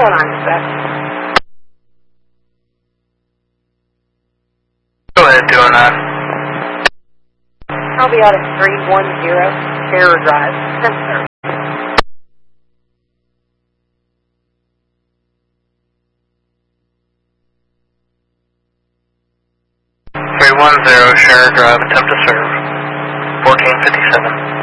319 dispatch. Go ahead, 209. I'll be out at 310 Terror Drive, Spencer. Share Drive, attempt to serve. 1457.